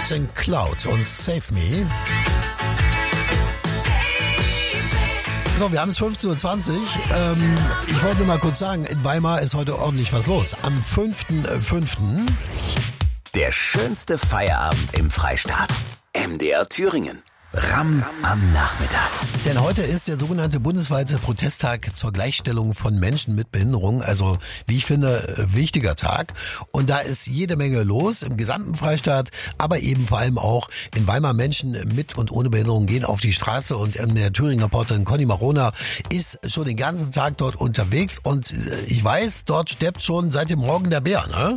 Justin Cloud und Save Me. So, wir haben es 15.20 Uhr. Ich wollte nur mal kurz sagen, in Weimar ist heute ordentlich was los. Am 5.5. Der schönste Feierabend im Freistaat. MDR Thüringen. Ramm am Nachmittag. Denn heute ist der sogenannte bundesweite Protesttag zur Gleichstellung von Menschen mit Behinderung. Also, wie ich finde, wichtiger Tag. Und da ist jede Menge los im gesamten Freistaat, aber eben vor allem auch in Weimar. Menschen mit und ohne Behinderung gehen auf die Straße und der Thüringen-Reporterin Conny Marona ist schon den ganzen Tag dort unterwegs. Und ich weiß, dort steppt schon seit dem Morgen der Bär, ne?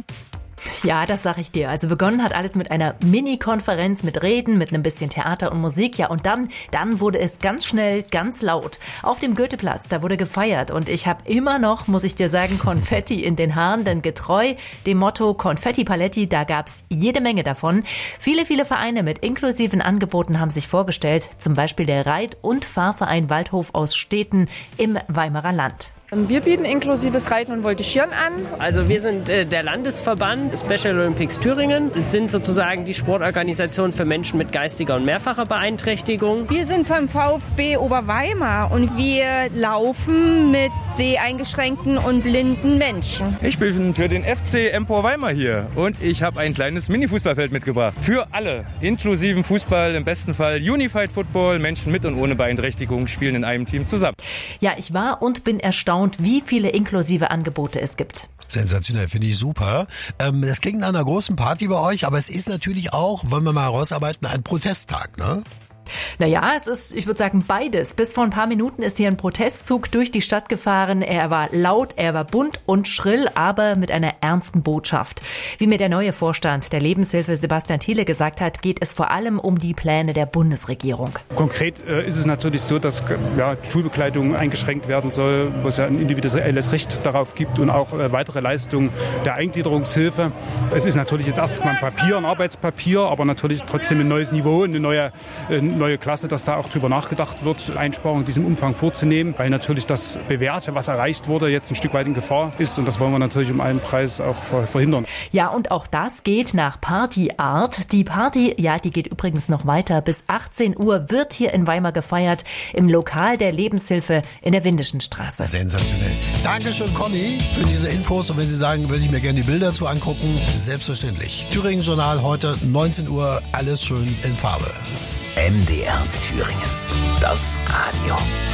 Ja, das sag ich dir. Also begonnen hat alles mit einer Mini-Konferenz, mit Reden, mit einem bisschen Theater und Musik. Ja, und dann wurde es ganz schnell ganz laut. Auf dem Goetheplatz, da wurde gefeiert. Und ich habe immer noch, muss ich dir sagen, Konfetti in den Haaren. Denn getreu dem Motto Konfetti Paletti, da gab's jede Menge davon. Viele Vereine mit inklusiven Angeboten haben sich vorgestellt. Zum Beispiel der Reit- und Fahrverein Waldhof aus Steten im Weimarer Land. Wir bieten inklusives Reiten und Voltigieren an. Also wir sind der Landesverband Special Olympics Thüringen. Es sind sozusagen die Sportorganisation für Menschen mit geistiger und mehrfacher Beeinträchtigung. Wir sind vom VfB Oberweimar und wir laufen mit seheingeschränkten und blinden Menschen. Ich bin für den FC Empor Weimar hier und ich habe ein kleines Mini-Fußballfeld mitgebracht. Für alle, inklusiven Fußball, im besten Fall Unified Football. Menschen mit und ohne Beeinträchtigung spielen in einem Team zusammen. Ja, ich war und bin erstaunt, wie viele inklusive Angebote es gibt. Sensationell, finde ich super. Das klingt nach einer großen Party bei euch, aber es ist natürlich auch, wollen wir mal herausarbeiten, ein Protesttag, ne? Naja, es ist, ich würde sagen, beides. Bis vor ein paar Minuten ist hier ein Protestzug durch die Stadt gefahren. Er war laut, er war bunt und schrill, aber mit einer ernsten Botschaft. Wie mir der neue Vorstand der Lebenshilfe Sebastian Thiele gesagt hat, geht es vor allem um die Pläne der Bundesregierung. Konkret ist es natürlich so, dass Schulbegleitung eingeschränkt werden soll, wo es ja ein individuelles Recht darauf gibt und auch weitere Leistungen der Eingliederungshilfe. Es ist natürlich jetzt erstmal ein Arbeitspapier, aber natürlich trotzdem ein neues Niveau, eine neue Klasse, dass da auch drüber nachgedacht wird, Einsparungen in diesem Umfang vorzunehmen, weil natürlich das Bewährte, was erreicht wurde, jetzt ein Stück weit in Gefahr ist und das wollen wir natürlich um allen Preis auch verhindern. Ja, und auch das geht nach Partyart. Die Party, ja, die geht übrigens noch weiter. Bis 18 Uhr wird hier in Weimar gefeiert, im Lokal der Lebenshilfe in der Windischen Straße. Sensationell. Dankeschön, Conny, für diese Infos. Und wenn Sie sagen, würde ich mir gerne die Bilder dazu angucken, selbstverständlich. Thüringen Journal heute 19 Uhr, alles schön in Farbe. MDR Thüringen. Das Radio.